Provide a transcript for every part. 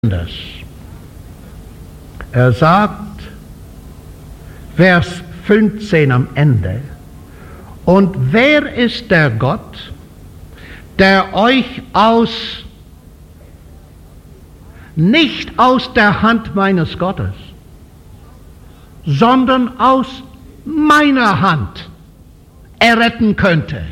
Er sagt, Vers 15 am Ende, und wer ist der Gott, der euch nicht aus der Hand meines Gottes, sondern aus meiner Hand erretten könnte?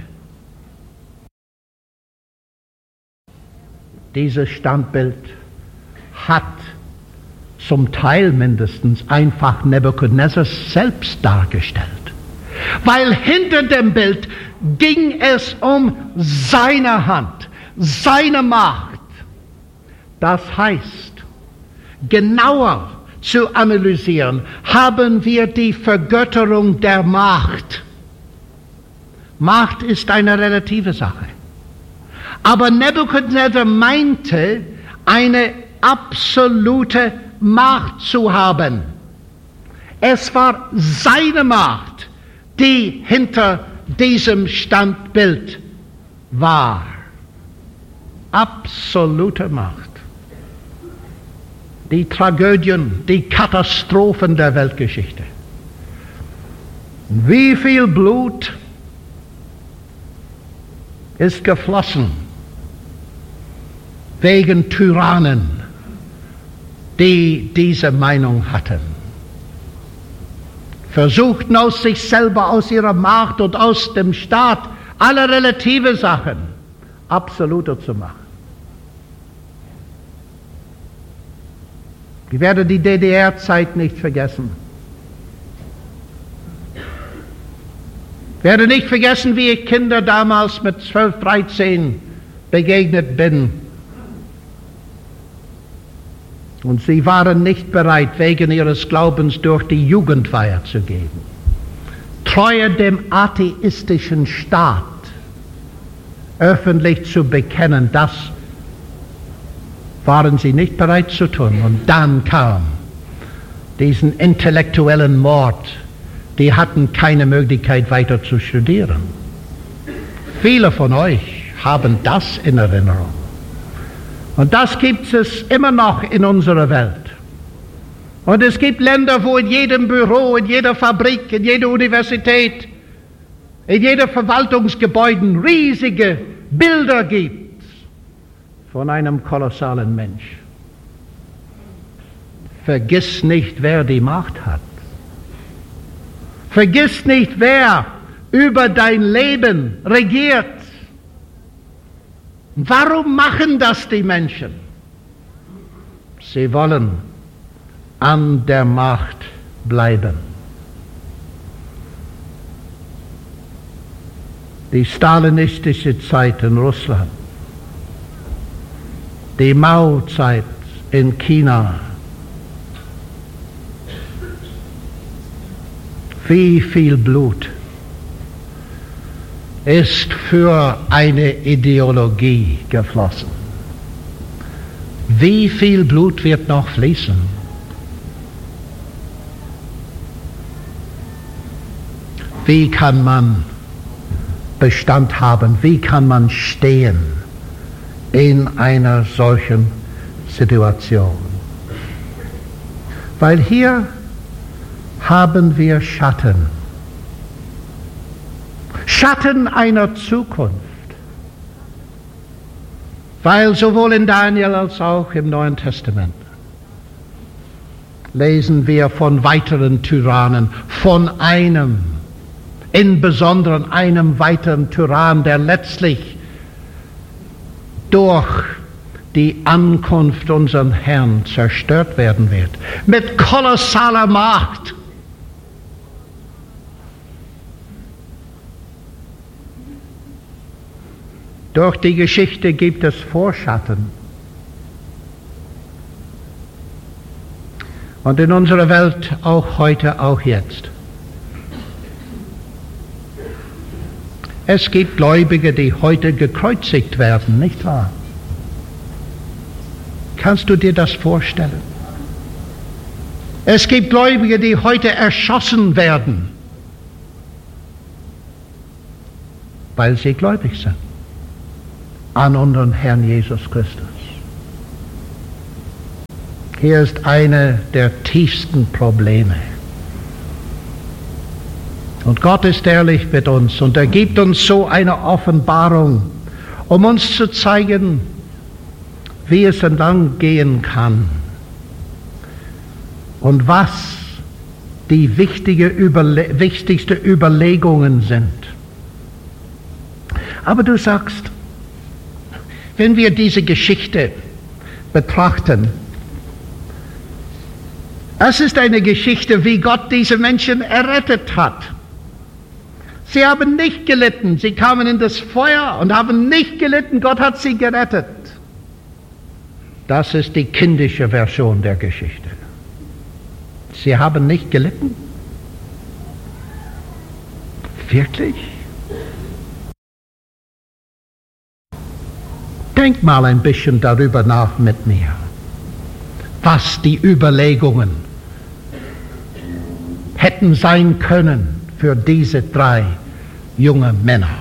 Dieses Standbild hat zum Teil mindestens einfach Nebukadnezar selbst dargestellt. Weil hinter dem Bild ging es um seine Hand, seine Macht. Das heißt, genauer zu analysieren, haben wir die Vergötterung der Macht. Macht ist eine relative Sache. Aber Nebukadnezar meinte, eine absolute Macht zu haben. Es war seine Macht, die hinter diesem Standbild war. Absolute Macht. Die Tragödien, die Katastrophen der Weltgeschichte. Wie viel Blut ist geflossen wegen Tyrannen, die diese Meinung hatten. Versuchten aus sich selber, aus ihrer Macht und aus dem Staat alle relative Sachen absoluter zu machen. Ich werde die DDR-Zeit nicht vergessen. Ich werde nicht vergessen, wie ich Kinder damals mit 12, 13 begegnet bin. Und sie waren nicht bereit, wegen ihres Glaubens durch die Jugendweihe zu gehen. Treue dem atheistischen Staat öffentlich zu bekennen, das waren sie nicht bereit zu tun. Und dann kam diesen intellektuellen Mord. Die hatten keine Möglichkeit weiter zu studieren. Viele von euch haben das in Erinnerung. Und das gibt es immer noch in unserer Welt. Und es gibt Länder, wo in jedem Büro, in jeder Fabrik, in jeder Universität, in jeder Verwaltungsgebäude riesige Bilder gibt von einem kolossalen Mensch. Vergiss nicht, wer die Macht hat. Vergiss nicht, wer über dein Leben regiert. Warum machen das die Menschen? Sie wollen an der Macht bleiben. Die stalinistische Zeit in Russland, die Mao-Zeit in China, wie viel Blut ist für eine Ideologie geflossen? Wie viel Blut wird noch fließen? Wie kann man Bestand haben? Wie kann man stehen in einer solchen Situation? Weil hier haben wir Schatten. Schatten einer Zukunft. Weil sowohl in Daniel als auch im Neuen Testament lesen wir von weiteren Tyrannen, von einem, insbesondere einem weiteren Tyrann, der letztlich durch die Ankunft unseres Herrn zerstört werden wird. Mit kolossaler Macht. Durch die Geschichte gibt es Vorschatten. Und in unserer Welt auch heute, auch jetzt. Es gibt Gläubige, die heute gekreuzigt werden, nicht wahr? Kannst du dir das vorstellen? Es gibt Gläubige, die heute erschossen werden, weil sie gläubig sind an unseren Herrn Jesus Christus. Hier ist eine der tiefsten Probleme. Und Gott ist ehrlich mit uns und er gibt uns so eine Offenbarung, um uns zu zeigen, wie es entlang gehen kann und was die wichtigsten Überlegungen sind. Aber du sagst, wenn wir diese Geschichte betrachten, es ist eine Geschichte, wie Gott diese Menschen errettet hat. Sie haben nicht gelitten, sie kamen in das Feuer und haben nicht gelitten, Gott hat sie gerettet. Das ist die kindische Version der Geschichte. Sie haben nicht gelitten? Wirklich? Denk mal ein bisschen darüber nach mit mir, was die Überlegungen hätten sein können für diese 3 junge Männer.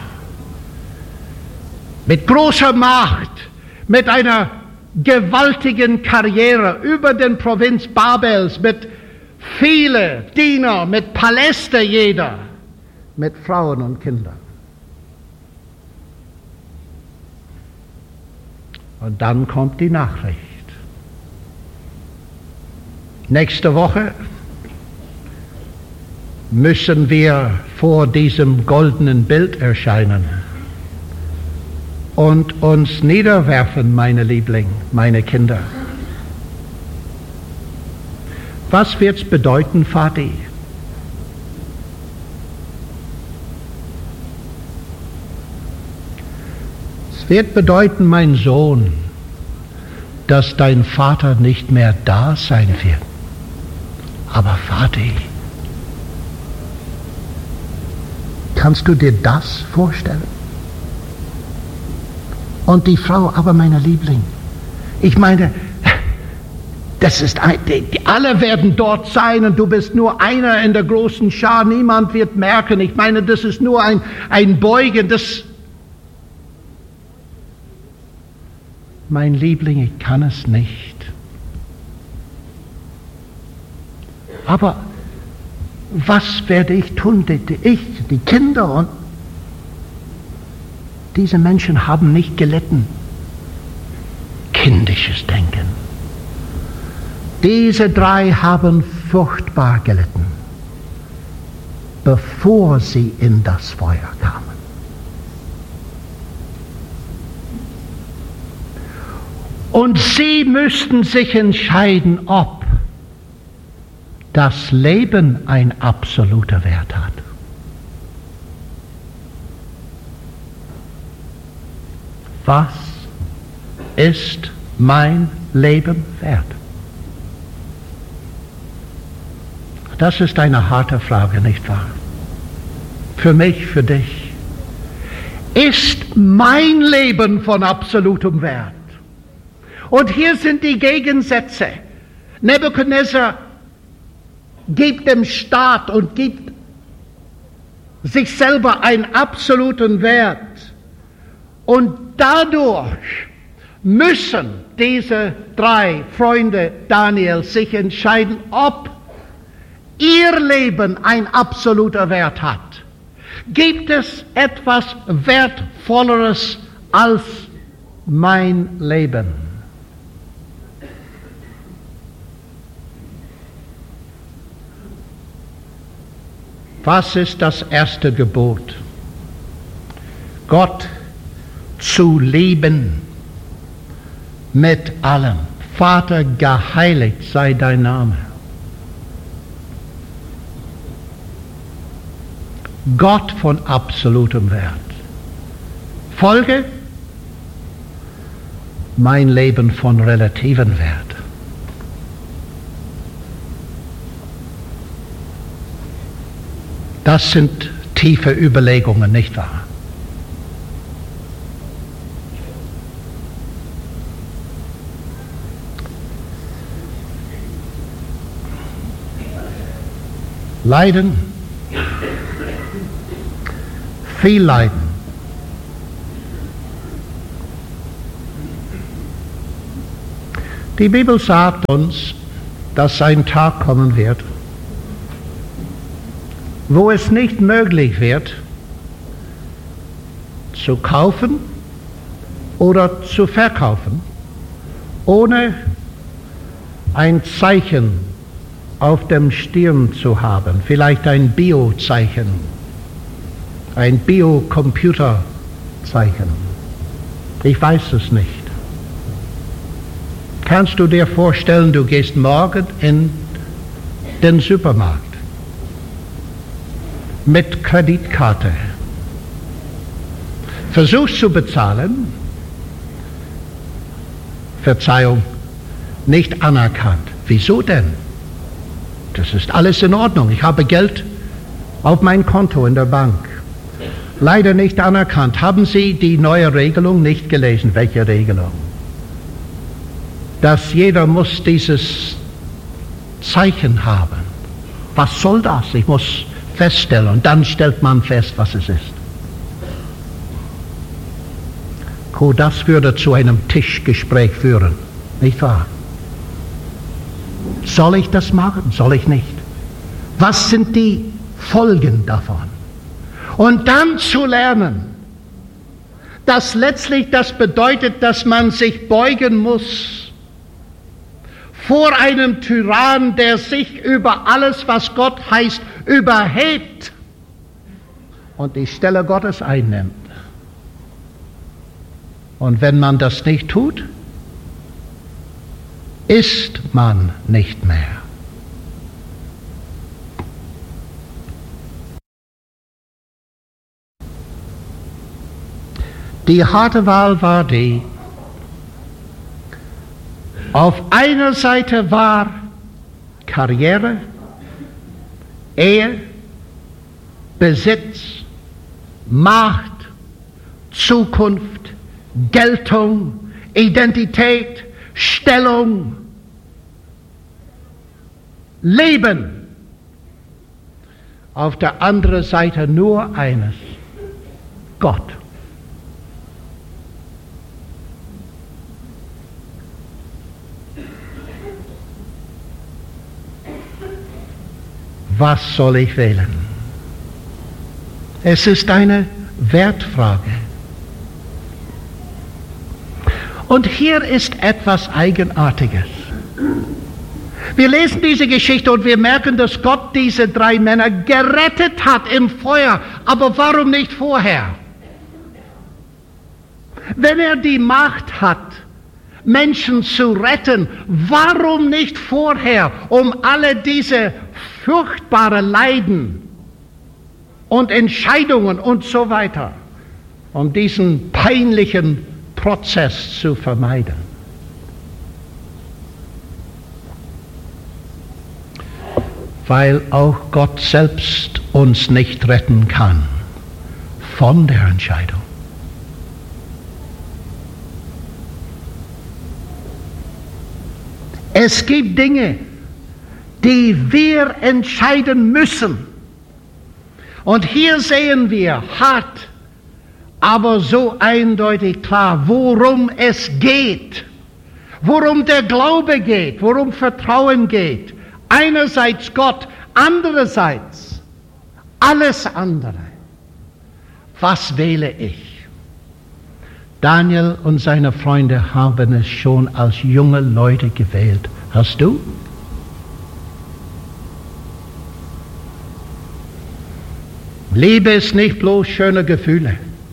Mit großer Macht, mit einer gewaltigen Karriere über den Provinz Babels, mit viele Diener, mit Paläste jeder, mit Frauen und Kindern. Und dann kommt die Nachricht. Nächste Woche müssen wir vor diesem goldenen Bild erscheinen und uns niederwerfen, meine Liebling, meine Kinder. Was wird's bedeuten, Vati? Es wird bedeuten, mein Sohn, dass dein Vater nicht mehr da sein wird. Aber Vati, kannst du dir das vorstellen? Und die Frau, aber meine Liebling, ich meine, das ist alle werden dort sein und du bist nur einer in der großen Schar, niemand wird merken. Ich meine, das ist nur ein Beugen, das... Mein Liebling, ich kann es nicht. Aber was werde ich tun? Die Kinder und diese Menschen haben nicht gelitten. Kindisches Denken. Diese 3 haben furchtbar gelitten, bevor sie in das Feuer kamen. Und sie müssten sich entscheiden, ob das Leben ein absoluter Wert hat. Was ist mein Leben wert? Das ist eine harte Frage, nicht wahr? Für mich, für dich. Ist mein Leben von absolutem Wert? Und hier sind die Gegensätze. Nebukadnezar gibt dem Staat und gibt sich selber einen absoluten Wert. Und dadurch müssen diese 3 Freunde Daniels sich entscheiden, ob ihr Leben ein absoluter Wert hat. Gibt es etwas Wertvolleres als mein Leben? Was ist das erste Gebot? Gott zu lieben mit allem. Vater, geheiligt sei dein Name. Gott von absolutem Wert. Folge, mein Leben von relativem Wert. Das sind tiefe Überlegungen, nicht wahr? Leiden, viel Leiden. Die Bibel sagt uns, dass ein Tag kommen wird, wo es nicht möglich wird, zu kaufen oder zu verkaufen, ohne ein Zeichen auf dem Stirn zu haben, vielleicht ein Biozeichen, ein Biocomputerzeichen. Ich weiß es nicht. Kannst du dir vorstellen, du gehst morgen in den Supermarkt mit Kreditkarte, versuchst zu bezahlen, Verzeihung, nicht anerkannt. Wieso denn? Das ist alles in Ordnung. Ich habe Geld auf mein Konto in der Bank. Leider nicht anerkannt. Haben Sie die neue Regelung nicht gelesen? Welche Regelung? Dass jeder muss dieses Zeichen haben. Was soll das? Ich muss feststellen. Und dann stellt man fest, was es ist. Das würde zu einem Tischgespräch führen. Nicht wahr? Soll ich das machen? Soll ich nicht? Was sind die Folgen davon? Und dann zu lernen, dass letztlich das bedeutet, dass man sich beugen muss vor einem Tyrann, der sich über alles, was Gott heißt, überhebt und die Stelle Gottes einnimmt. Und wenn man das nicht tut, ist man nicht mehr. Die harte Wahl war die, auf einer Seite war Karriere, Ehe, Besitz, Macht, Zukunft, Geltung, Identität, Stellung, Leben. Auf der anderen Seite nur eines: Gott. Was soll ich wählen? Es ist eine Wertfrage. Und hier ist etwas Eigenartiges. Wir lesen diese Geschichte und wir merken, dass Gott diese 3 Männer gerettet hat im Feuer. Aber warum nicht vorher? Wenn er die Macht hat, Menschen zu retten, warum nicht vorher, um alle diese furchtbaren Leiden und Entscheidungen und so weiter, um diesen peinlichen Prozess zu vermeiden? Weil auch Gott selbst uns nicht retten kann von der Entscheidung. Es gibt Dinge, die wir entscheiden müssen. Und hier sehen wir hart, aber so eindeutig klar, worum es geht, worum der Glaube geht, worum Vertrauen geht. Einerseits Gott, andererseits alles andere. Was wähle ich? Daniel und seine Freunde haben es schon als junge Leute gewählt. Hast du? Liebe ist nicht bloß schöne Gefühle,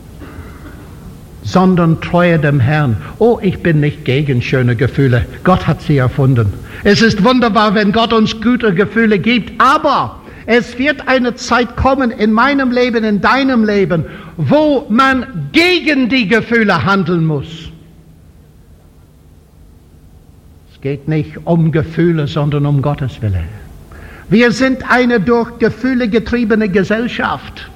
sondern Treue dem Herrn. Oh, ich bin nicht gegen schöne Gefühle. Gott hat sie erfunden. Es ist wunderbar, wenn Gott uns gute Gefühle gibt, aber es wird eine Zeit kommen in meinem Leben, in deinem Leben, wo man gegen die Gefühle handeln muss. Es geht nicht um Gefühle, sondern um Gottes Wille. Wir sind eine durch Gefühle getriebene Gesellschaft.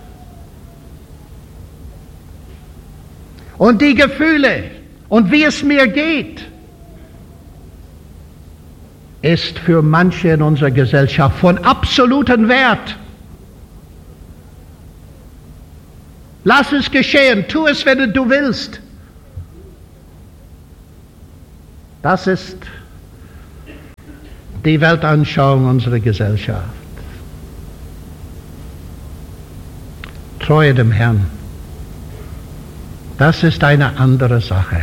Und die Gefühle und wie es mir geht, ist für manche in unserer Gesellschaft von absolutem Wert. Lass es geschehen, tu es, wenn du willst. Das ist die Weltanschauung unserer Gesellschaft. Treue dem Herrn, das ist eine andere Sache.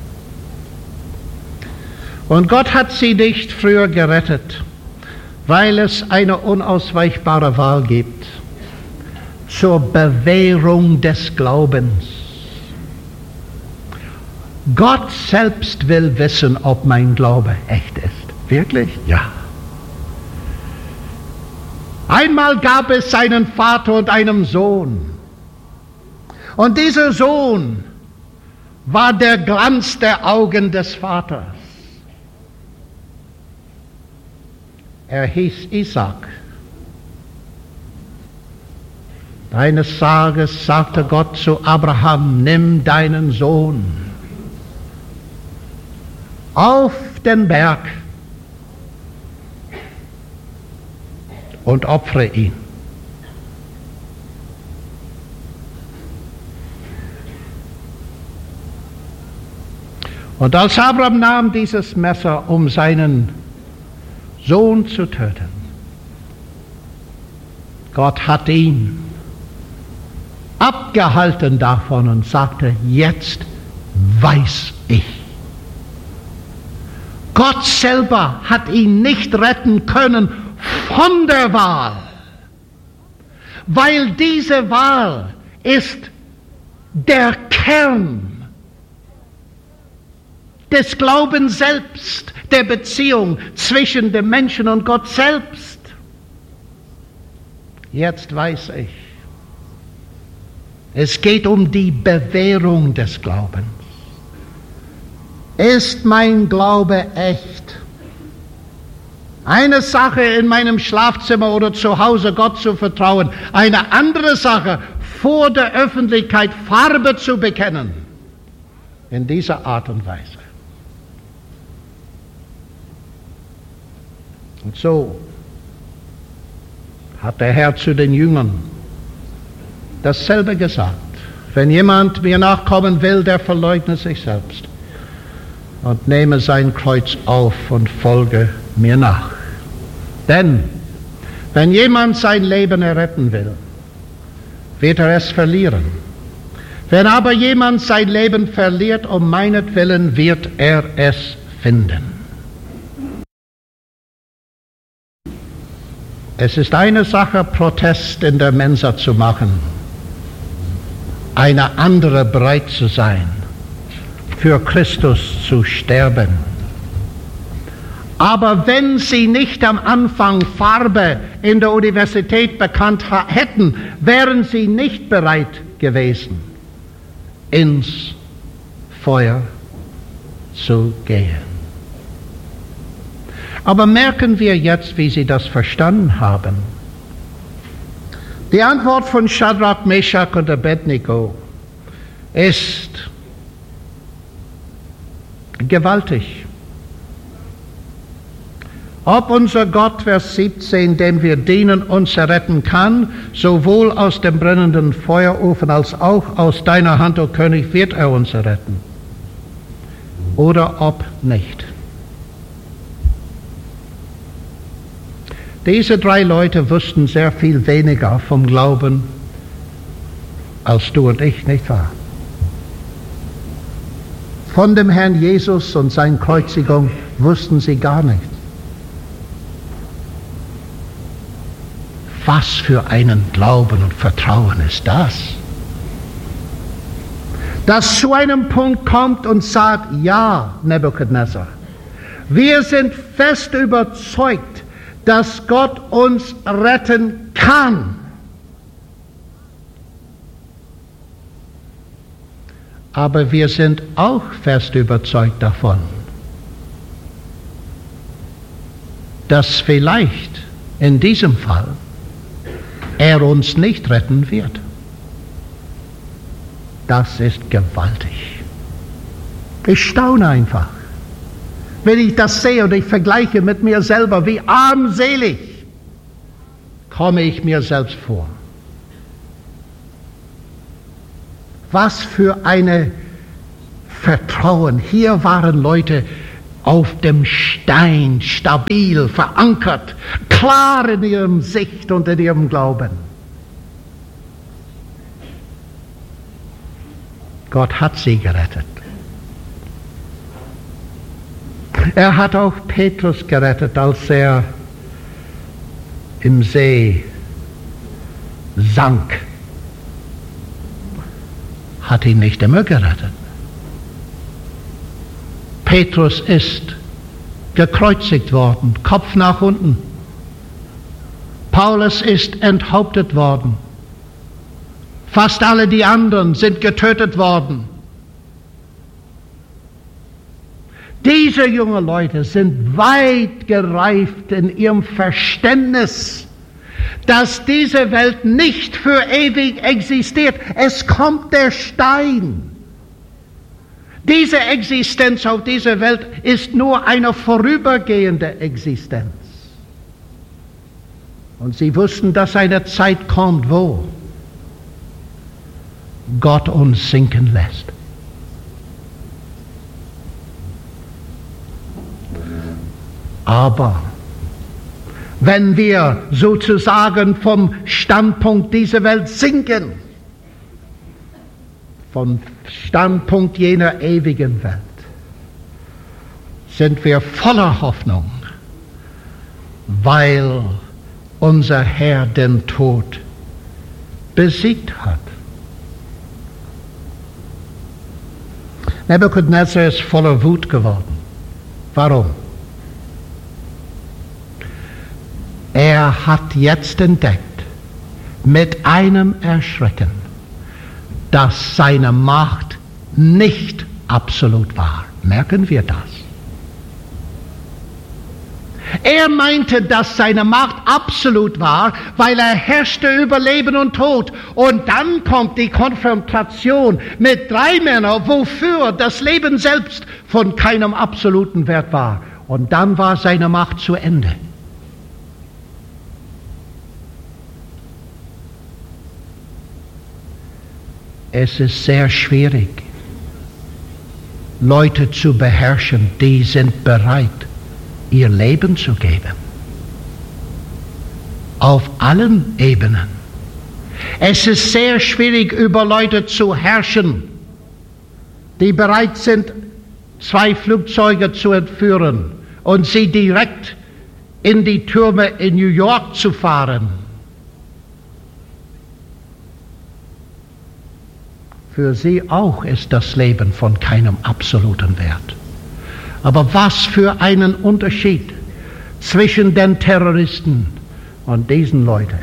Und Gott hat sie nicht früher gerettet, weil es eine unausweichbare Wahl gibt zur Bewährung des Glaubens. Gott selbst will wissen, ob mein Glaube echt ist. Wirklich? Ja. Einmal gab es einen Vater und einen Sohn. Und dieser Sohn war der Glanz der Augen des Vaters. Er hieß Isaac. Eines Tages sagte Gott zu Abraham, nimm deinen Sohn auf den Berg und opfere ihn. Und als Abraham nahm dieses Messer, um seinen Sohn zu töten, Gott hat ihn abgehalten davon und sagte, jetzt weiß ich. Gott selber hat ihn nicht retten können von der Wahl, weil diese Wahl ist der Kern des Glaubens selbst, der Beziehung zwischen dem Menschen und Gott selbst. Jetzt weiß ich, es geht um die Bewährung des Glaubens. Ist mein Glaube echt? Eine Sache in meinem Schlafzimmer oder zu Hause Gott zu vertrauen, eine andere Sache vor der Öffentlichkeit Farbe zu bekennen. In dieser Art und Weise. Und so hat der Herr zu den Jüngern dasselbe gesagt. Wenn jemand mir nachkommen will, der verleugne sich selbst und nehme sein Kreuz auf und folge mir nach. Denn wenn jemand sein Leben erretten will, wird er es verlieren. Wenn aber jemand sein Leben verliert, um meinetwillen, wird er es finden. Es ist eine Sache, Protest in der Mensa zu machen, eine andere bereit zu sein, für Christus zu sterben. Aber wenn sie nicht am Anfang Farbe in der Universität bekannt hätten, wären sie nicht bereit gewesen, ins Feuer zu gehen. Aber merken wir jetzt, wie sie das verstanden haben. Die Antwort von Schadrach, Meshach und Abednego ist gewaltig. Ob unser Gott, Vers 17, dem wir dienen, uns erretten kann, sowohl aus dem brennenden Feuerofen als auch aus deiner Hand, o König, wird er uns erretten. Oder ob nicht. Diese drei Leute wussten sehr viel weniger vom Glauben als du und ich, nicht wahr? Von dem Herrn Jesus und seiner Kreuzigung wussten sie gar nichts. Was für einen Glauben und Vertrauen ist das? Das zu einem Punkt kommt und sagt, ja, Nebukadnezar, wir sind fest überzeugt, dass Gott uns retten kann. Aber wir sind auch fest überzeugt davon, dass vielleicht in diesem Fall er uns nicht retten wird. Das ist gewaltig. Ich staune einfach, wenn ich das sehe und ich vergleiche mit mir selber, wie armselig komme ich mir selbst vor. Was für ein Vertrauen. Hier waren Leute, auf dem Stein stabil verankert, klar in ihrem Sicht und in ihrem Glauben. Gott hat sie gerettet. Er hat auch Petrus gerettet, als er im See sank. Hat ihn nicht immer gerettet. Petrus ist gekreuzigt worden, Kopf nach unten. Paulus ist enthauptet worden. Fast alle die anderen sind getötet worden. Diese jungen Leute sind weit gereift in ihrem Verständnis, dass diese Welt nicht für ewig existiert. Es kommt der Stein. Diese Existenz auf dieser Welt ist nur eine vorübergehende Existenz. Und sie wussten, dass eine Zeit kommt, wo Gott uns sinken lässt. Aber wenn wir sozusagen vom Standpunkt dieser Welt sinken, vom Standpunkt jener ewigen Welt, sind wir voller Hoffnung, weil unser Herr den Tod besiegt hat. Nebukadnezar ist voller Wut geworden. Warum? Er hat jetzt entdeckt, mit einem Erschrecken, dass seine Macht nicht absolut war. Merken wir das? Er meinte, dass seine Macht absolut war, weil er herrschte über Leben und Tod. Und dann kommt die Konfrontation mit 3 Männern, wofür das Leben selbst von keinem absoluten Wert war. Und dann war seine Macht zu Ende. Es ist sehr schwierig, Leute zu beherrschen, die sind bereit, ihr Leben zu geben. Auf allen Ebenen. Es ist sehr schwierig, über Leute zu herrschen, die bereit sind, 2 Flugzeuge zu entführen und sie direkt in die Türme in New York zu fahren. Für sie auch ist das Leben von keinem absoluten Wert. Aber was für einen Unterschied zwischen den Terroristen und diesen Leuten.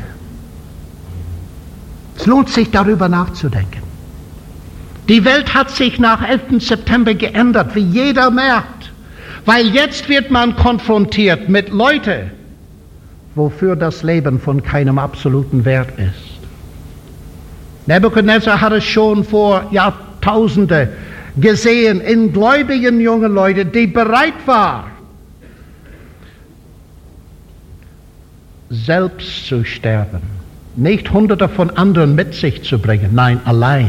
Es lohnt sich, darüber nachzudenken. Die Welt hat sich nach 11. September geändert, wie jeder merkt. Weil jetzt wird man konfrontiert mit Leuten, wofür das Leben von keinem absoluten Wert ist. Nebukadnezar hat es schon vor Jahrtausenden gesehen in gläubigen jungen Leuten, die bereit waren, selbst zu sterben. Nicht Hunderte von anderen mit sich zu bringen, nein, allein.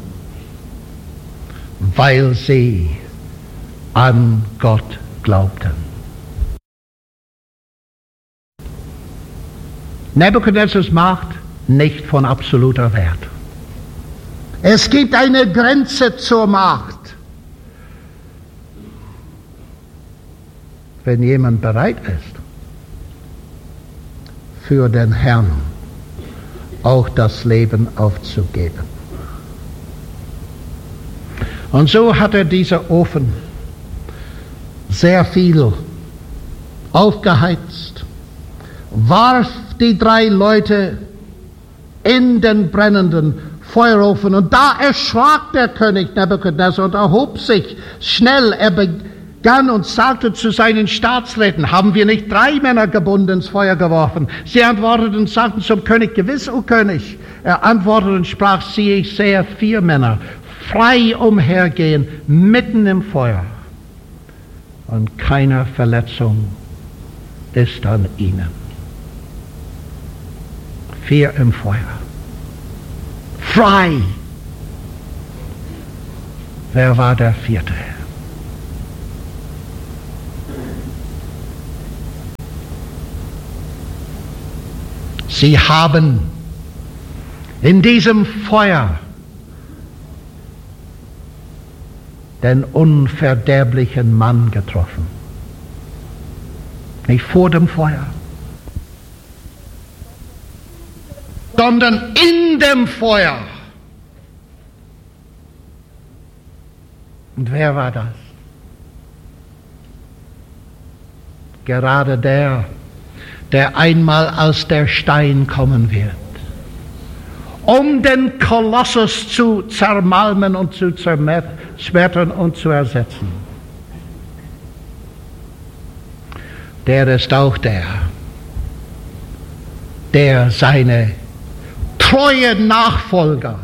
Weil sie an Gott glaubten. Nebukadnezars Macht nicht von absoluter Wert. Es gibt eine Grenze zur Macht. Wenn jemand bereit ist, für den Herrn auch das Leben aufzugeben. Und so hatte dieser Ofen sehr viel aufgeheizt, warf die 3 Leute in den brennenden Feuerofen. Und da erschrak der König Nebukadnezar und erhob sich schnell. Er begann und sagte zu seinen Staatsräten: Haben wir nicht 3 Männer gebunden ins Feuer geworfen? Sie antworteten und sagten zum König: Gewiss, o König. Er antwortete und sprach: Siehe, ich sehe 4 Männer frei umhergehen, mitten im Feuer. Und keine Verletzung ist an ihnen. 4 im Feuer. Frei. Wer war der 4.? Sie haben in diesem Feuer den unverderblichen Mann getroffen. Nicht vor dem Feuer, sondern in dem Feuer. Und wer war das? Gerade der einmal als der Stein kommen wird, um den Kolossus zu zermalmen und zu zerschmettern und zu ersetzen. Der ist auch der seine treue Nachfolger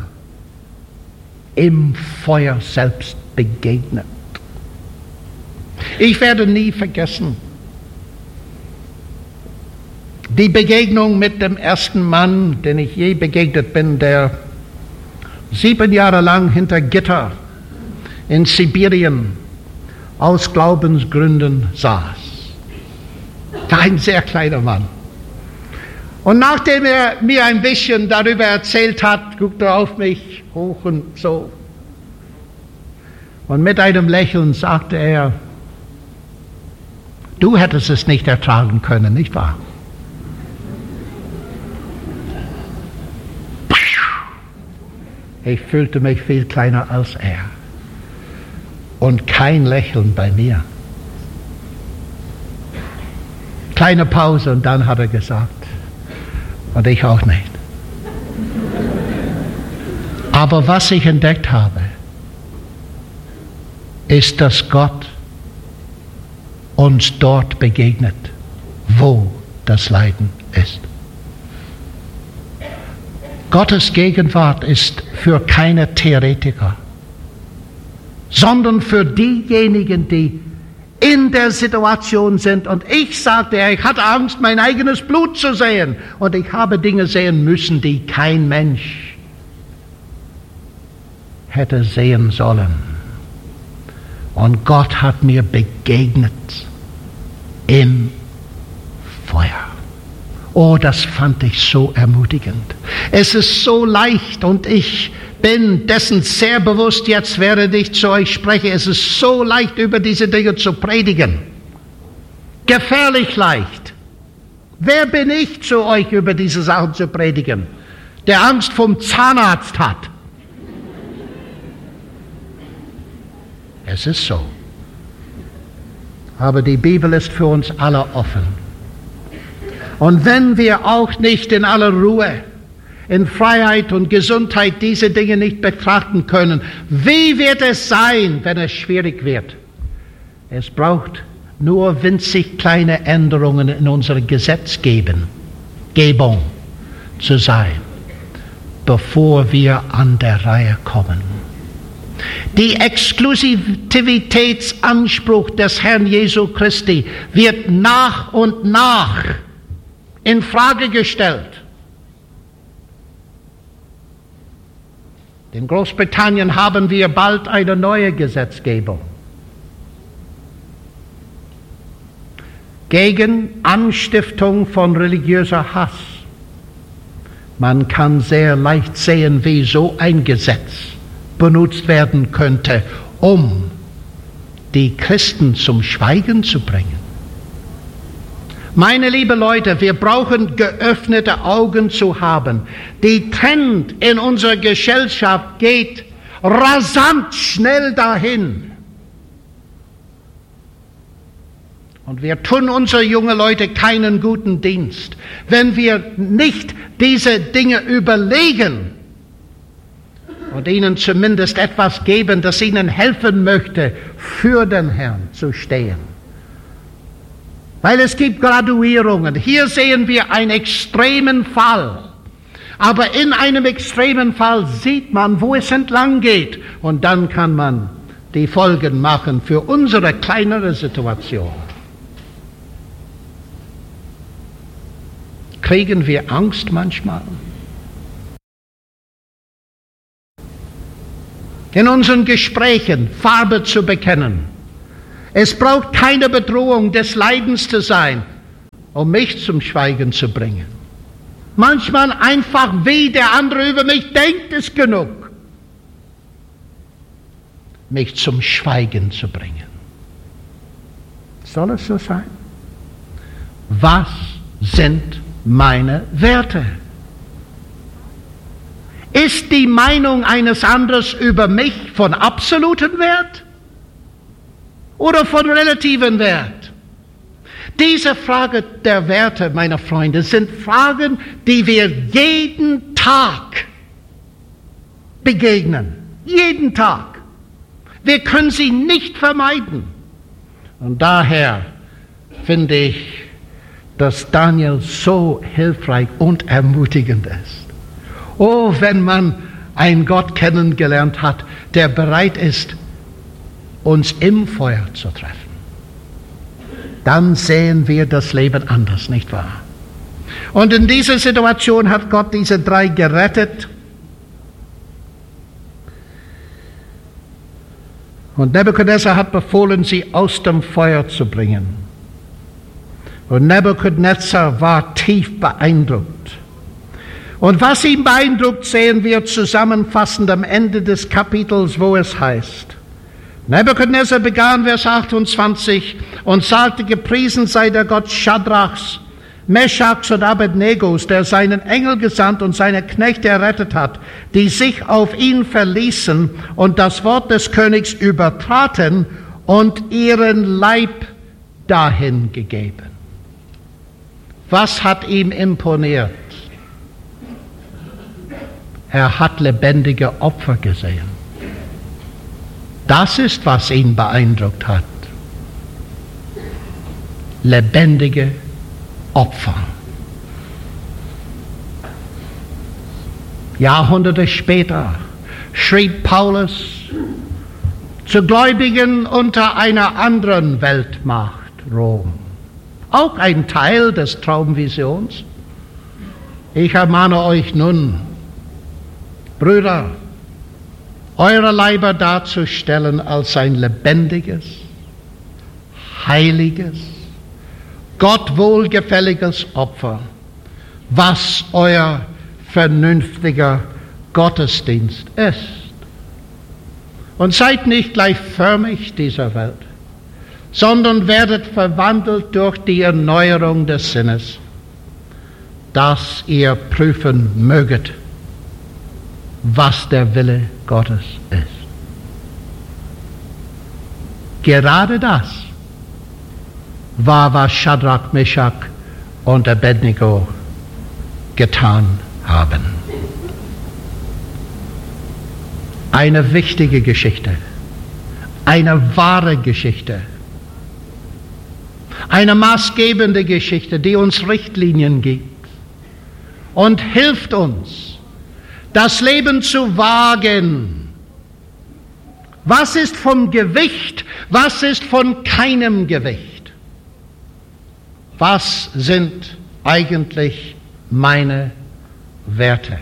im Feuer selbst begegnet. Ich werde nie vergessen die Begegnung mit dem ersten Mann, den ich je begegnet bin, der 7 Jahre lang hinter Gitter in Sibirien aus Glaubensgründen saß. War ein sehr kleiner Mann. Und nachdem er mir ein bisschen darüber erzählt hat, guckte er auf mich hoch und so. Und mit einem Lächeln sagte er, du hättest es nicht ertragen können, nicht wahr? Ich fühlte mich viel kleiner als er. Und kein Lächeln bei mir. Kleine Pause und dann hat er gesagt, und ich auch nicht. Aber was ich entdeckt habe, ist, dass Gott uns dort begegnet, wo das Leiden ist. Gottes Gegenwart ist für keine Theoretiker, sondern für diejenigen, die in der Situation sind. Und ich sagte, ich hatte Angst, mein eigenes Blut zu sehen. Und ich habe Dinge sehen müssen, die kein Mensch hätte sehen sollen. Und Gott hat mir begegnet im Feuer. Oh, das fand ich so ermutigend. Es ist so leicht und ich bin dessen sehr bewusst, jetzt während ich zu euch spreche, es ist so leicht, über diese Dinge zu predigen. Gefährlich leicht. Wer bin ich, zu euch über diese Sachen zu predigen, der Angst vom Zahnarzt hat? Es ist so. Aber die Bibel ist für uns alle offen. Und wenn wir auch nicht in aller Ruhe, in Freiheit und Gesundheit diese Dinge nicht betrachten können, wie wird es sein, wenn es schwierig wird? Es braucht nur winzig kleine Änderungen in unserer Gesetzgebung zu sein, bevor wir an der Reihe kommen. Die Exklusivitätsanspruch des Herrn Jesu Christi wird nach und nach in Frage gestellt. In Großbritannien haben wir bald eine neue Gesetzgebung gegen Anstiftung von religiöser Hass. Man kann sehr leicht sehen, wie so ein Gesetz benutzt werden könnte, um die Christen zum Schweigen zu bringen. Meine lieben Leute, wir brauchen geöffnete Augen zu haben. Die Trend in unserer Gesellschaft geht rasant schnell dahin. Und wir tun unsere jungen Leute keinen guten Dienst, wenn wir nicht diese Dinge überlegen und ihnen zumindest etwas geben, das ihnen helfen möchte, für den Herrn zu stehen. Weil es gibt Graduierungen. Hier sehen wir einen extremen Fall. Aber in einem extremen Fall sieht man, wo es entlang geht. Und dann kann man die Folgen machen für unsere kleinere Situation. Kriegen wir Angst manchmal? In unseren Gesprächen Farbe zu bekennen. Es braucht keine Bedrohung des Leidens zu sein, um mich zum Schweigen zu bringen. Manchmal einfach, wie der andere über mich denkt, ist genug, mich zum Schweigen zu bringen. Soll es so sein? Was sind meine Werte? Ist die Meinung eines anderen über mich von absolutem Wert oder von relativem Wert? Diese Frage der Werte, meine Freunde, sind Fragen, die wir jeden Tag begegnen. Jeden Tag. Wir können sie nicht vermeiden. Und daher finde ich, dass Daniel so hilfreich und ermutigend ist. Oh, wenn man einen Gott kennengelernt hat, der bereit ist, uns im Feuer zu treffen. Dann sehen wir das Leben anders, nicht wahr? Und in dieser Situation hat Gott diese drei gerettet. Und Nebukadnezar hat befohlen, sie aus dem Feuer zu bringen. Und Nebukadnezar war tief beeindruckt. Und was ihn beeindruckt, sehen wir zusammenfassend am Ende des Kapitels, wo es heißt: Nebukadnezar begann, Vers 28, und sagte, gepriesen sei der Gott Schadrachs, Meschachs und Abednegos, der seinen Engel gesandt und seine Knechte errettet hat, die sich auf ihn verließen und das Wort des Königs übertraten und ihren Leib dahin gegeben. Was hat ihm imponiert? Er hat lebendige Opfer gesehen. Das ist, was ihn beeindruckt hat. Lebendige Opfer. Jahrhunderte später schrieb Paulus zu Gläubigen unter einer anderen Weltmacht, Rom. Auch ein Teil des Traumvisions. Ich ermahne euch nun, Brüder, eure Leiber darzustellen als ein lebendiges, heiliges, Gott wohlgefälliges Opfer, was euer vernünftiger Gottesdienst ist. Und seid nicht gleichförmig dieser Welt, sondern werdet verwandelt durch die Erneuerung des Sinnes, dass ihr prüfen möget, was der Wille Gottes ist. Gerade das war, was Schadrach, Meschach und Abednego getan haben. Eine wichtige Geschichte, eine wahre Geschichte, eine maßgebende Geschichte, die uns Richtlinien gibt und hilft uns, das Leben zu wagen. Was ist vom Gewicht? Was ist von keinem Gewicht? Was sind eigentlich meine Werte?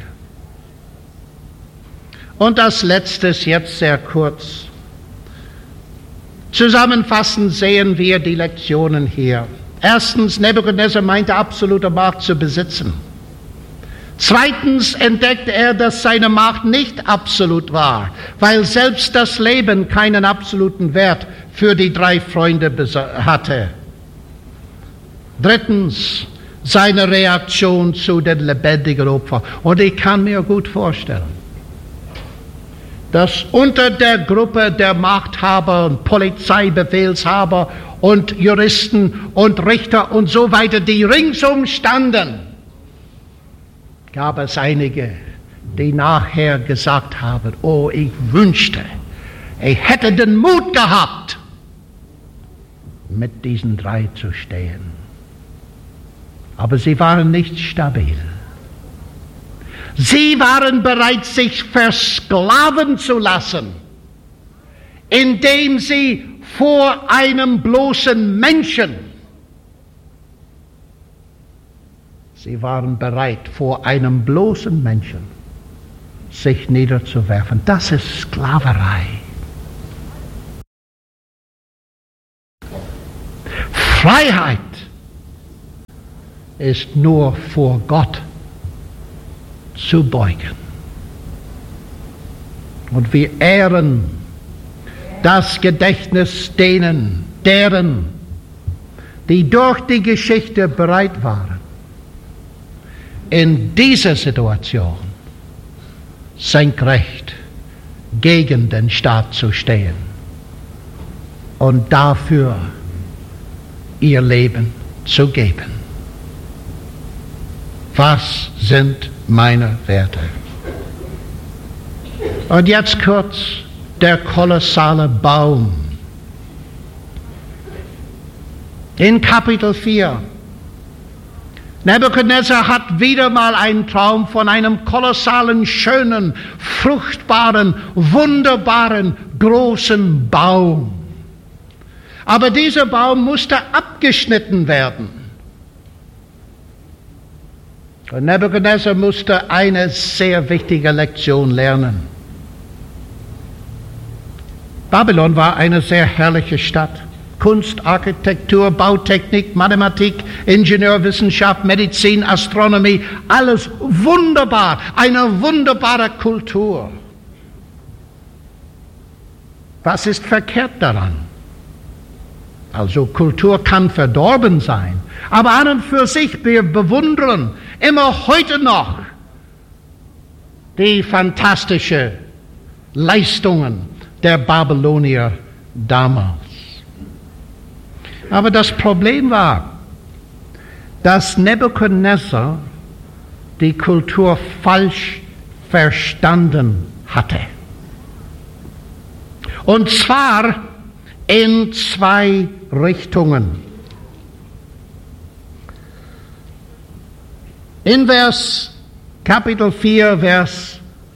Und als letztes, jetzt sehr kurz. Zusammenfassend sehen wir die Lektionen hier. Erstens, Nebukadnezar meinte, absolute Macht zu besitzen. Zweitens entdeckte er, dass seine Macht nicht absolut war, weil selbst das Leben keinen absoluten Wert für die drei Freunde hatte. Drittens, seine Reaktion zu den lebendigen Opfern. Und ich kann mir gut vorstellen, dass unter der Gruppe der Machthaber und Polizeibefehlshaber und Juristen und Richter und so weiter, die ringsum standen, gab es einige, die nachher gesagt haben, oh, ich wünschte, ich hätte den Mut gehabt, mit diesen drei zu stehen. Aber sie waren nicht stabil. Sie waren bereit, sich versklaven zu lassen, indem sie vor einem bloßen Menschen, sie waren bereit, vor einem bloßen Menschen sich niederzuwerfen. Das ist Sklaverei. Freiheit ist nur vor Gott zu beugen. Und wir ehren das Gedächtnis deren, die durch die Geschichte bereit waren, in dieser Situation senkrecht gegen den Staat zu stehen und dafür ihr Leben zu geben. Was sind meine Werte? Und jetzt kurz der kolossale Baum. In Kapitel 4. Nebukadnezar hat wieder mal einen Traum von einem kolossalen, schönen, fruchtbaren, wunderbaren, großen Baum. Aber dieser Baum musste abgeschnitten werden. Und Nebukadnezar musste eine sehr wichtige Lektion lernen. Babylon war eine sehr herrliche Stadt. Kunst, Architektur, Bautechnik, Mathematik, Ingenieurwissenschaft, Medizin, Astronomie, alles wunderbar, eine wunderbare Kultur. Was ist verkehrt daran? Also Kultur kann verdorben sein, aber an und für sich, wir bewundern immer heute noch die fantastischen Leistungen der Babylonier damals. Aber das Problem war, dass Nebukadnezar die Kultur falsch verstanden hatte. Und zwar in zwei Richtungen. In Kapitel 4, Vers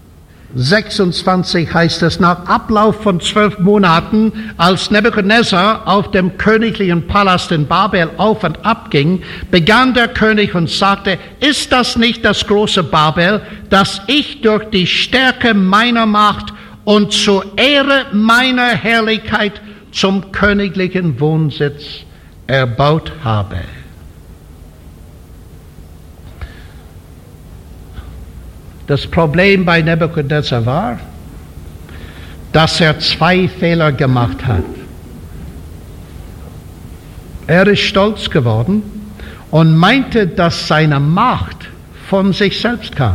26 heißt es, nach Ablauf von 12 Monaten, als Nebukadnezar auf dem königlichen Palast in Babel auf und ab ging, begann der König und sagte, ist das nicht das große Babel, das ich durch die Stärke meiner Macht und zur Ehre meiner Herrlichkeit zum königlichen Wohnsitz erbaut habe? Das Problem bei Nebukadnezar war, dass er zwei Fehler gemacht hat. Er ist stolz geworden und meinte, dass seine Macht von sich selbst kam.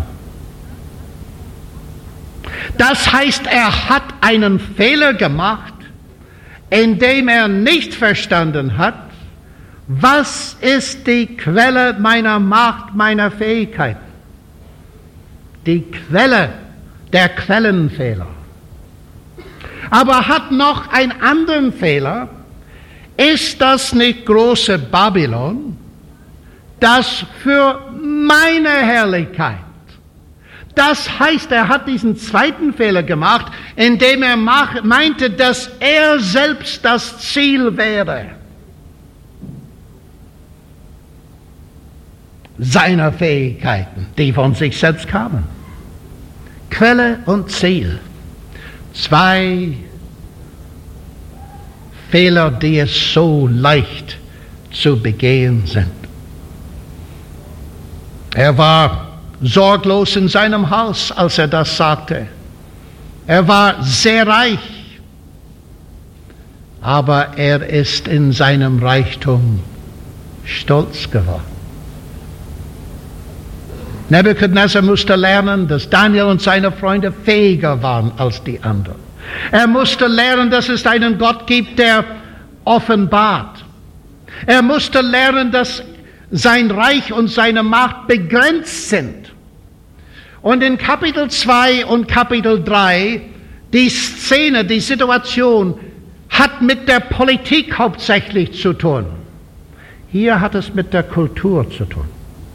Das heißt, er hat einen Fehler gemacht, indem er nicht verstanden hat, was ist die Quelle meiner Macht, meiner Fähigkeiten. Die Quelle, der Quellenfehler. Aber hat noch einen anderen Fehler. Ist das nicht große Babylon, das für meine Herrlichkeit? Das heißt, er hat diesen zweiten Fehler gemacht, indem er meinte, dass er selbst das Ziel wäre seiner Fähigkeiten, die von sich selbst kamen. Quelle und Ziel. Zwei Fehler, die es so leicht zu begehen sind. Er war sorglos in seinem Haus, als er das sagte. Er war sehr reich, aber er ist in seinem Reichtum stolz geworden. Nebukadnezar musste lernen, dass Daniel und seine Freunde fähiger waren als die anderen. Er musste lernen, dass es einen Gott gibt, der offenbart. Er musste lernen, dass sein Reich und seine Macht begrenzt sind. Und in Kapitel 2 und Kapitel 3, die Szene, die Situation hat mit der Politik hauptsächlich zu tun. Hier hat es mit der Kultur zu tun.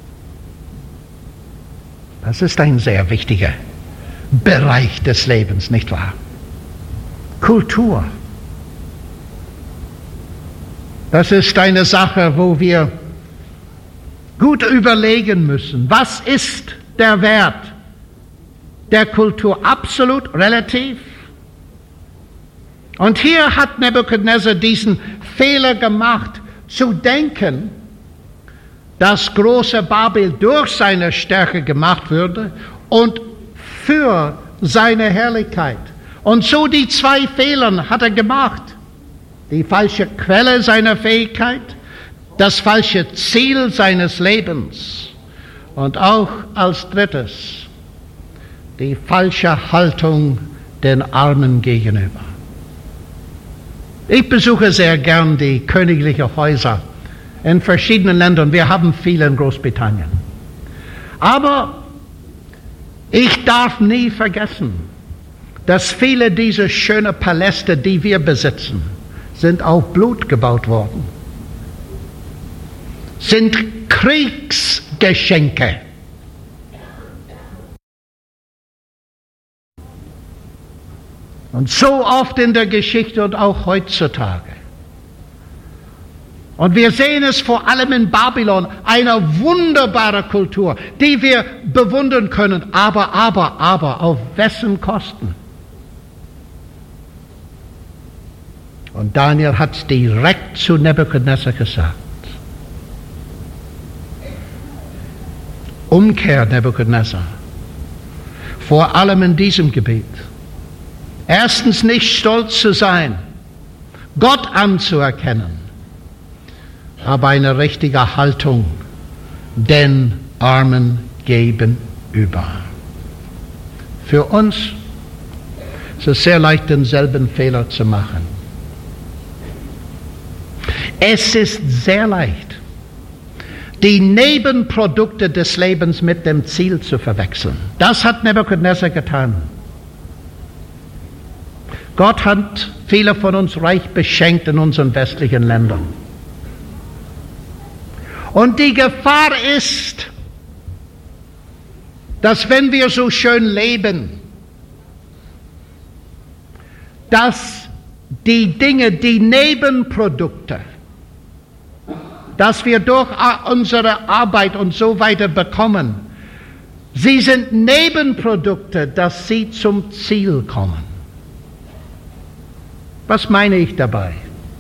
Das ist ein sehr wichtiger Bereich des Lebens, nicht wahr? Kultur. Das ist eine Sache, wo wir gut überlegen müssen. Was ist der Wert der Kultur? Absolut, relativ? Und hier hat Nebukadnezar diesen Fehler gemacht, zu denken, dass große Babel durch seine Stärke gemacht würde und für seine Herrlichkeit. Und so die zwei Fehler hat er gemacht. Die falsche Quelle seiner Fähigkeit, das falsche Ziel seines Lebens und auch als drittes die falsche Haltung den Armen gegenüber. Ich besuche sehr gern die königlichen Häuser in verschiedenen Ländern. Wir haben viele in Großbritannien. Aber ich darf nie vergessen, dass viele dieser schönen Paläste, die wir besitzen, sind auf Blut gebaut worden, sind Kriegsgeschenke. Und so oft in der Geschichte und auch heutzutage. Und wir sehen es vor allem in Babylon, eine wunderbare Kultur, die wir bewundern können, aber auf wessen Kosten? Und Daniel hat es direkt zu Nebukadnezar gesagt. Umkehr, Nebukadnezar. Vor allem in diesem Gebiet. Erstens nicht stolz zu sein, Gott anzuerkennen, aber eine richtige Haltung den Armen gegenüber. Für uns ist es sehr leicht, denselben Fehler zu machen. Es ist sehr leicht, die Nebenprodukte des Lebens mit dem Ziel zu verwechseln. Das hat Nebukadnezar getan. Gott hat viele von uns reich beschenkt in unseren westlichen Ländern. Und die Gefahr ist, dass wenn wir so schön leben, dass die Dinge, die Nebenprodukte, dass wir durch unsere Arbeit und so weiter bekommen, sie sind Nebenprodukte, dass sie zum Ziel kommen. Was meine ich dabei?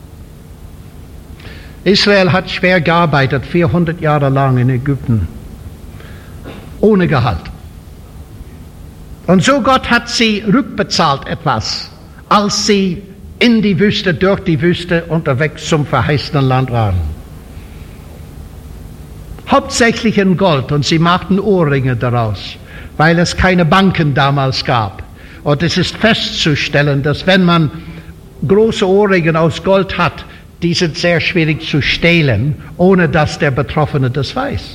Israel hat schwer gearbeitet, 400 Jahre lang in Ägypten, ohne Gehalt. Und so Gott hat sie rückbezahlt etwas, als sie in die Wüste, durch die Wüste unterwegs zum verheißenen Land waren. Hauptsächlich in Gold, und sie machten Ohrringe daraus, weil es keine Banken damals gab. Und es ist festzustellen, dass wenn man große Ohrringe aus Gold hat, die sind sehr schwierig zu stehlen, ohne dass der Betroffene das weiß.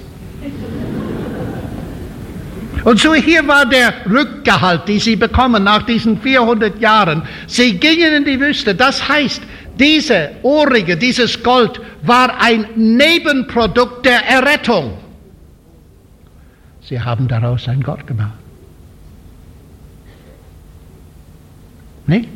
Und so hier war der Rückgehalt, den sie bekommen nach diesen 400 Jahren. Sie gingen in die Wüste. Das heißt, diese Ohrringe, dieses Gold war ein Nebenprodukt der Errettung. Sie haben daraus einen Gott gemacht. Nicht?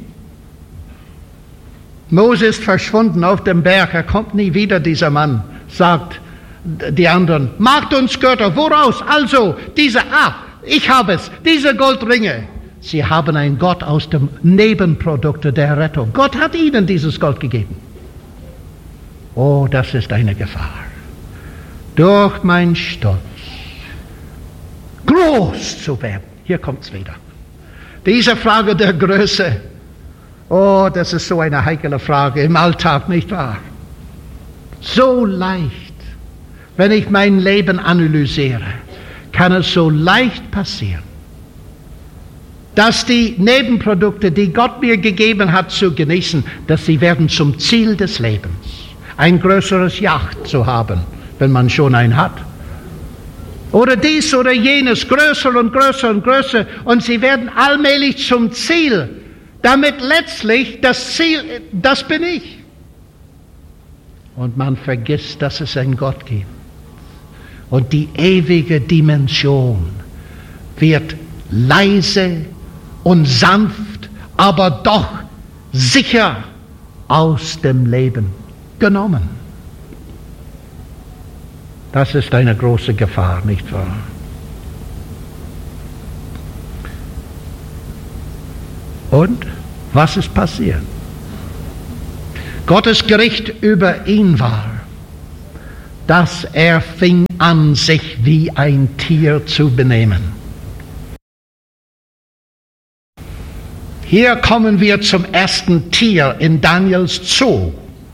Mose ist verschwunden auf dem Berg, er kommt nie wieder, dieser Mann, sagt die anderen, macht uns Götter, woraus? Also, ich habe es, diese Goldringe. Sie haben einen Gott aus dem Nebenprodukte der Rettung. Gott hat ihnen dieses Gold gegeben. Oh, das ist eine Gefahr. Durch meinen Stolz groß zu werden. Hier kommt es wieder. Diese Frage der Größe. Oh, das ist so eine heikle Frage im Alltag, nicht wahr? So leicht, wenn ich mein Leben analysiere, kann es so leicht passieren, dass die Nebenprodukte, die Gott mir gegeben hat zu genießen, dass sie werden zum Ziel des Lebens. Ein größeres Yacht zu haben, wenn man schon einen hat. Oder dies oder jenes, größer und größer und größer. Und sie werden allmählich zum Ziel. Damit letztlich das Ziel, das bin ich. Und man vergisst, dass es einen Gott gibt. Und die ewige Dimension wird leise und sanft, aber doch sicher aus dem Leben genommen. Das ist eine große Gefahr, nicht wahr? Und was ist passiert? Gottes Gericht über ihn war, dass er fing an, sich wie ein Tier zu benehmen. Hier kommen wir zum ersten Tier in Daniels Zoo.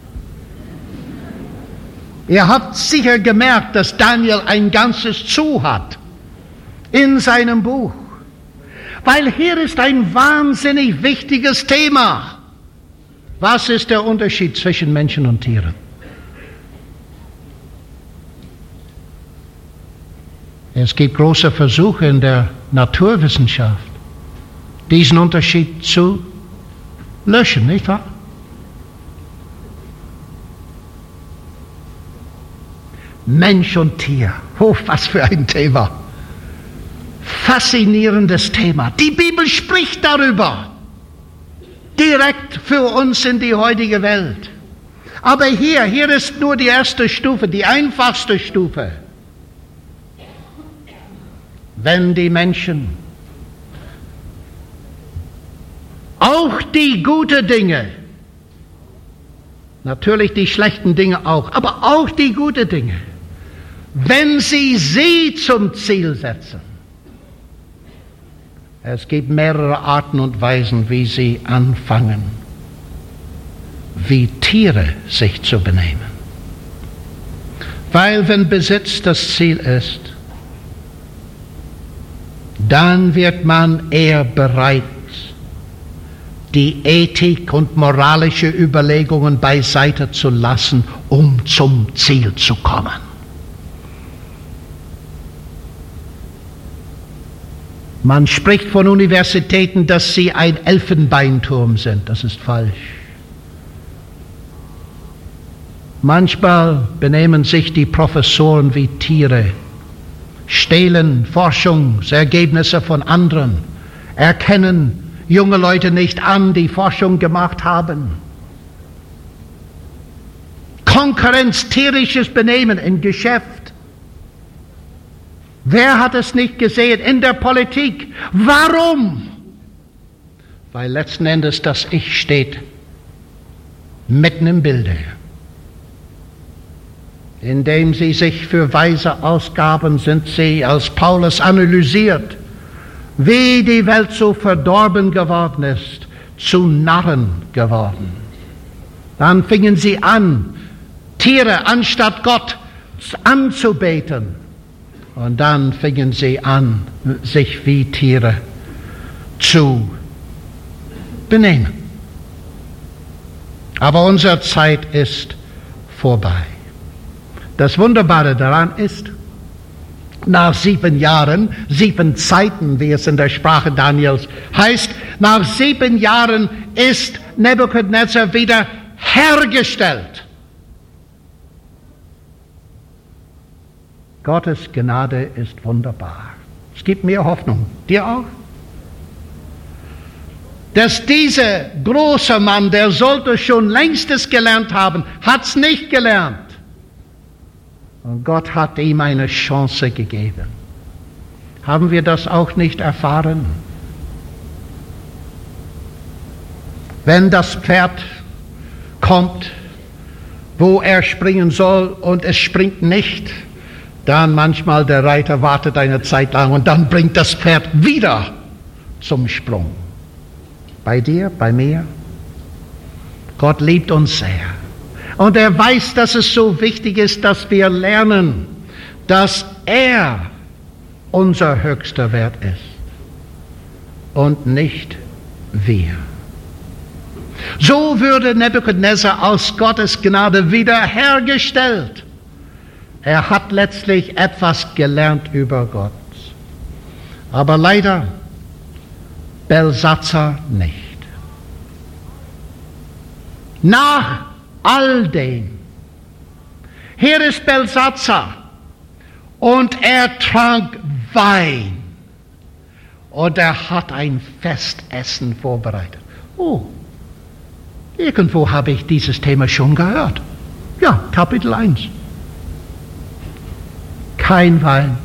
Ihr habt sicher gemerkt, dass Daniel ein ganzes Zoo hat in seinem Buch. Weil hier ist ein wahnsinnig wichtiges Thema. Was ist der Unterschied zwischen Menschen und Tieren? Es gibt große Versuche in der Naturwissenschaft, diesen Unterschied zu löschen, nicht wahr? Mensch und Tier, oh, was für ein Thema. Faszinierendes Thema. Die Bibel spricht darüber. Direkt für uns in die heutige Welt. Aber hier ist nur die erste Stufe, die einfachste Stufe. Wenn die Menschen auch die guten Dinge, natürlich die schlechten Dinge auch, aber auch die guten Dinge, wenn sie zum Ziel setzen. Es gibt mehrere Arten und Weisen, wie sie anfangen, wie Tiere sich zu benehmen. Weil wenn Besitz das Ziel ist, dann wird man eher bereit, die Ethik und moralische Überlegungen beiseite zu lassen, um zum Ziel zu kommen. Man spricht von Universitäten, dass sie ein Elfenbeinturm sind. Das ist falsch. Manchmal benehmen sich die Professoren wie Tiere, stehlen Forschungsergebnisse von anderen, erkennen junge Leute nicht an, die Forschung gemacht haben. Konkurrenz, tierisches Benehmen im Geschäft. Wer hat es nicht gesehen in der Politik? Warum? Weil letzten Endes das Ich steht mitten im Bilde. Indem sie sich für Weise ausgaben, sind sie, als Paulus analysiert, wie die Welt so verdorben geworden ist, zu Narren geworden. Dann fingen sie an, Tiere anstatt Gott anzubeten. Und dann fingen sie an, sich wie Tiere zu benehmen. Aber unsere Zeit ist vorbei. Das Wunderbare daran ist, nach 7 Jahren, 7 Zeiten, wie es in der Sprache Daniels heißt, nach 7 Jahren ist Nebukadnezar wieder hergestellt. Gottes Gnade ist wunderbar. Es gibt mir Hoffnung. Dir auch? Dass dieser große Mann, der sollte schon längst es gelernt haben, hat es nicht gelernt. Und Gott hat ihm eine Chance gegeben. Haben wir das auch nicht erfahren? Wenn das Pferd kommt, wo er springen soll und es springt nicht, dann manchmal der Reiter wartet eine Zeit lang und dann bringt das Pferd wieder zum Sprung. Bei dir, bei mir? Gott liebt uns sehr. Und er weiß, dass es so wichtig ist, dass wir lernen, dass er unser höchster Wert ist und nicht wir. So würde Nebukadnezar aus Gottes Gnade wiederhergestellt. Er hat letztlich etwas gelernt über Gott. Aber leider Belsatzar nicht. Nach all dem. Hier ist Belsatzar und er trank Wein und er hat ein Festessen vorbereitet. Oh, irgendwo habe ich dieses Thema schon gehört. Ja, Kapitel 1. Kein Wein,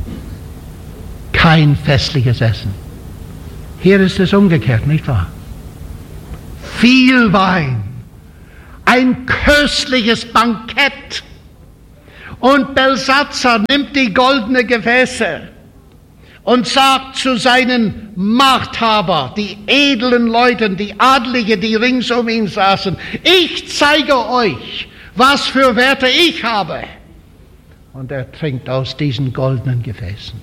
kein festliches Essen. Hier ist es umgekehrt, nicht wahr? Viel Wein, ein köstliches Bankett. Und Belsatzar nimmt die goldenen Gefäße und sagt zu seinen Machthaber, die edlen Leuten, die Adlige, die rings um ihn saßen, ich zeige euch, was für Werte ich habe. Und er trinkt aus diesen goldenen Gefäßen.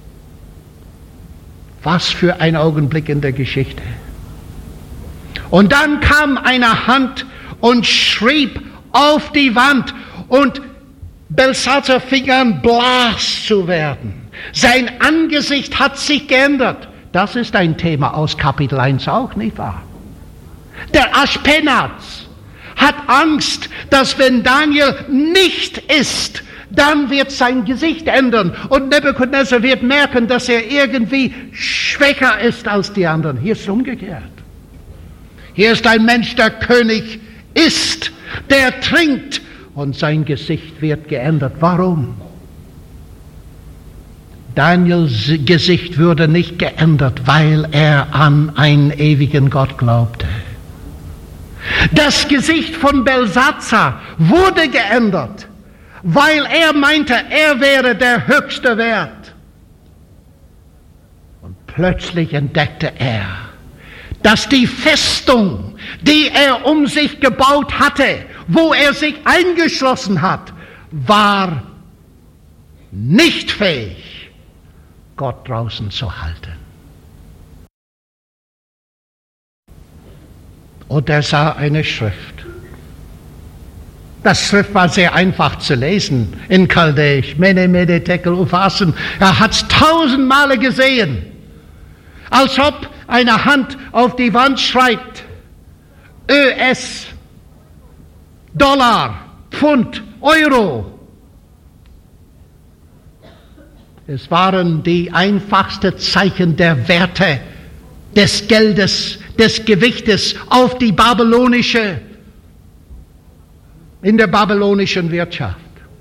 Was für ein Augenblick in der Geschichte. Und dann kam eine Hand und schrieb auf die Wand und Belshazzar fing an, blass zu werden. Sein Angesicht hat sich geändert. Das ist ein Thema aus Kapitel 1 auch, nicht wahr? Der Aschpenaz hat Angst, dass wenn Daniel nicht isst, dann wird sein Gesicht ändern und Nebukadnezar wird merken, dass er irgendwie schwächer ist als die anderen. Hier ist es umgekehrt. Hier ist ein Mensch, der König ist, der trinkt und sein Gesicht wird geändert. Warum? Daniels Gesicht würde nicht geändert, weil er an einen ewigen Gott glaubte. Das Gesicht von Belshazzar wurde geändert, weil er meinte, er wäre der höchste Wert. Und plötzlich entdeckte er, dass die Festung, die er um sich gebaut hatte, wo er sich eingeschlossen hat, war nicht fähig, Gott draußen zu halten. Und er sah eine Schrift. Das Schrift war sehr einfach zu lesen in Chaldäisch. Mene, Mene, Tekel, Upharsin. Er hat es 1000 Male gesehen. Als ob eine Hand auf die Wand schreibt, ÖS, Dollar, Pfund, Euro. Es waren die einfachsten Zeichen der Werte, des Geldes, des Gewichtes auf die in der babylonischen Wirtschaft.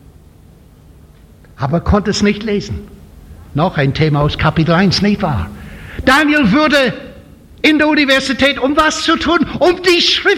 Aber konnte es nicht lesen. Noch ein Thema aus Kapitel 1, nicht wahr? Daniel würde in der Universität, um was zu tun? Um die Schrift